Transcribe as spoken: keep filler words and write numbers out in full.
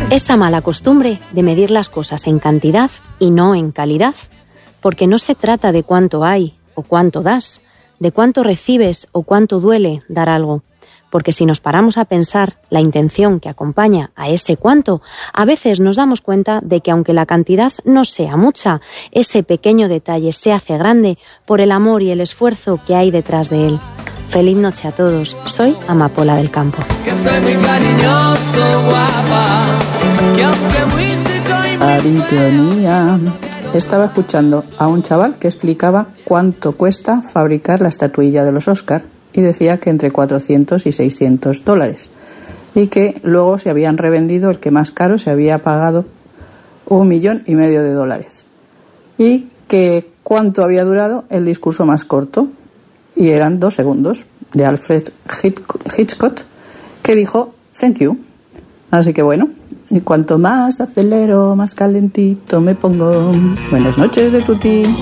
Esta mala costumbre de medir las cosas en cantidad y no en calidad, porque no se trata de cuánto hay o cuánto das, de cuánto recibes o cuánto duele dar algo, porque si nos paramos a pensar la intención que acompaña a ese cuánto, a veces nos damos cuenta de que aunque la cantidad no sea mucha, ese pequeño detalle se hace grande por el amor y el esfuerzo que hay detrás de él. Feliz noche a todos, soy Amapola del Campo. Aritonía. Estaba escuchando a un chaval que explicaba cuánto cuesta fabricar la estatuilla de los Oscar y decía que entre cuatrocientos y seiscientos dólares y que luego se habían revendido, el que más caro se había pagado un millón y medio de dólares y que cuánto había durado el discurso más corto y eran dos segundos de Alfred Hitchcock que dijo thank you. Así que bueno, y cuanto más acelero, más calentito me pongo. Buenas noches de tutti.